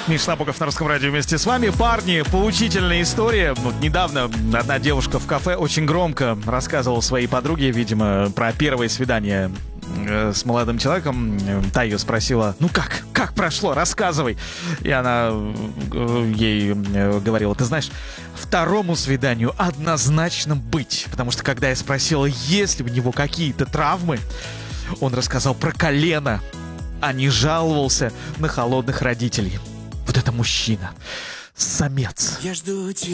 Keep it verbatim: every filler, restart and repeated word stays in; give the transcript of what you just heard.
Миша Набоков на Русском радио вместе с вами. Парни, поучительная история. Вот недавно одна девушка в кафе очень громко рассказывала своей подруге, видимо, про первое свидание с молодым человеком. Та ее спросила: ну как? Как прошло? Рассказывай. И она ей говорила: ты знаешь, второму свиданию однозначно быть. Потому что когда я спросила, есть ли у него какие-то травмы, он рассказал про колено, а не жаловался на холодных родителей. Вот это мужчина. Самец. Я жду тебя.